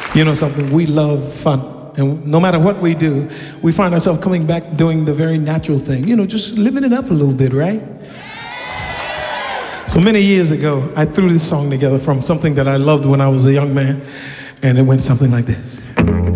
You know something? We love fun. And no matter what we do, we find ourselves coming back doing the very natural thing. You know, just living it up a little bit, right? So many years ago, I threw this song together from something that I loved when I was a young man. And it went something like this.